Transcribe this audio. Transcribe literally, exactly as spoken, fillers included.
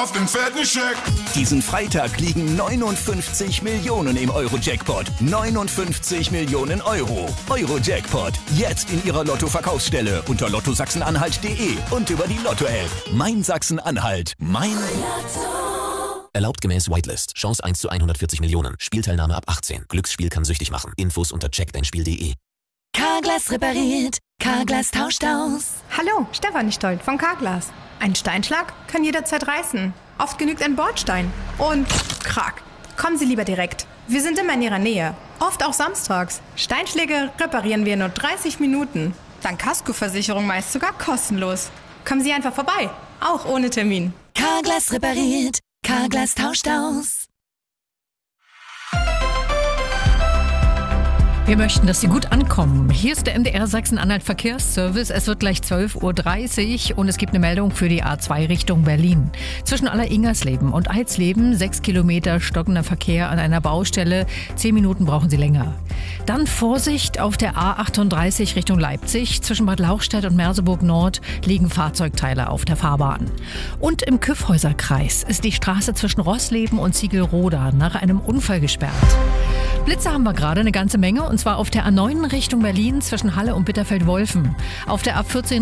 auf den fetten Scheck. Diesen Freitag liegen neunundfünfzig Millionen im Euro-Jackpot. neunundfünfzig Millionen Euro. Euro-Jackpot. Jetzt in Ihrer Lotto-Verkaufsstelle unter lotto sachsen-anhalt punkt de und über die Lotto-App. Mein Sachsen-Anhalt. Mein Lotto. Erlaubt gemäß Whitelist. Chance eins zu hundertvierzig Millionen. Spielteilnahme ab achtzehn. Glücksspiel kann süchtig machen. Infos unter check dein spiel punkt de. Carglass repariert. Carglass tauscht aus. Hallo, Stefanie Stolt von Carglass. Ein Steinschlag kann jederzeit reißen. Oft genügt ein Bordstein. Und krack. Kommen Sie lieber direkt. Wir sind immer in Ihrer Nähe. Oft auch samstags. Steinschläge reparieren wir in nur dreißig Minuten. Dank Kaskoversicherung meist sogar kostenlos. Kommen Sie einfach vorbei. Auch ohne Termin. Carglass repariert. Carglass tauscht aus. Wir möchten, dass Sie gut ankommen. Hier ist der M D R Sachsen-Anhalt Verkehrsservice. Es wird gleich zwölf Uhr dreißig und es gibt eine Meldung für die A zwei Richtung Berlin. Zwischen Aller-Ingersleben und Eitsleben sechs Kilometer stockender Verkehr an einer Baustelle. Zehn Minuten brauchen Sie länger. Dann Vorsicht auf der A achtunddreißig Richtung Leipzig. Zwischen Bad Lauchstädt und Merseburg Nord liegen Fahrzeugteile auf der Fahrbahn. Und im Kyffhäuserkreis ist die Straße zwischen Rossleben und Ziegelroda nach einem Unfall gesperrt. Blitze haben wir gerade eine ganze Menge, und zwar auf der A neun Richtung Berlin zwischen Halle und Bitterfeld-Wolfen. Auf der A vierzehn